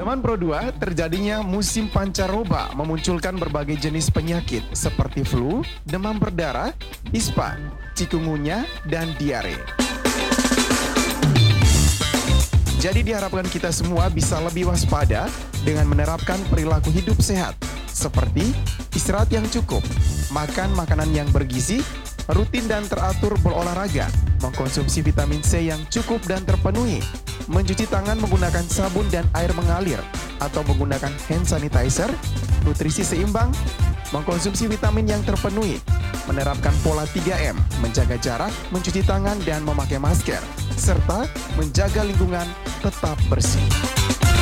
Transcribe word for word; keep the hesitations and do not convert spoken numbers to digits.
Teman Pro dua, terjadinya musim pancaroba memunculkan berbagai jenis penyakit seperti flu, demam berdarah, ispa, cikungunya, dan diare. Jadi diharapkan kita semua bisa lebih waspada dengan menerapkan perilaku hidup sehat, seperti istirahat yang cukup, makan makanan yang bergizi, rutin dan teratur berolahraga, mengkonsumsi vitamin C yang cukup dan terpenuhi, mencuci tangan menggunakan sabun dan air mengalir atau menggunakan hand sanitizer, nutrisi seimbang, mengkonsumsi vitamin yang terpenuhi, menerapkan pola tiga M, menjaga jarak, mencuci tangan dan memakai masker, serta menjaga lingkungan tetap bersih.